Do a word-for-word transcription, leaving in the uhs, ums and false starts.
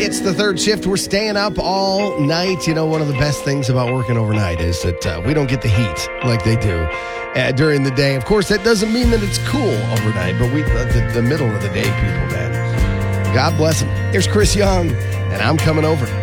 It's the third shift. We're staying up all night. You know, one of the best things about working overnight is that uh, we don't get the heat like they do uh, during the day. Of course, that doesn't mean that it's cool overnight, but we uh, the, the middle of the day people, man. God bless them. Here's Chris Young, and I'm coming over.